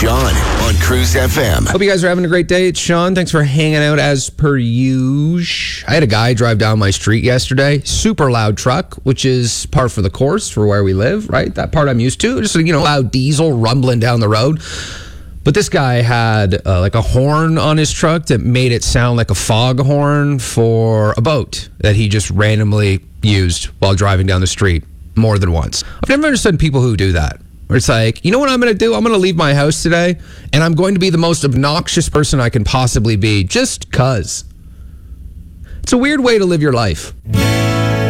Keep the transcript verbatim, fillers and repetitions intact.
Sean on Cruise F M. Hope you guys are having a great day. It's Sean. Thanks for hanging out as per usual. I had a guy drive down my street yesterday. Super loud truck, which is par for the course for where we live, right? That part I'm used to. Just, you know, loud diesel rumbling down the road. But this guy had uh, like a horn on his truck that made it sound like a foghorn for a boat that he just randomly used while driving down the street more than once. I've never understood people who do that. Where it's like, you know what I'm going to do? I'm going to leave my house today, and I'm going to be the most obnoxious person I can possibly be, just 'cause. It's a weird way to live your life.